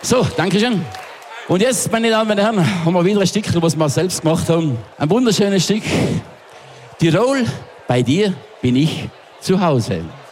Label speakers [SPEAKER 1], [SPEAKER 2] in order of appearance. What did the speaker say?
[SPEAKER 1] So, danke schön. Und jetzt, meine Damen und Herren, haben wir wieder ein Stück, was wir selbst gemacht haben. Ein wunderschönes Stück. Tirol, bei dir bin ich zu Hause.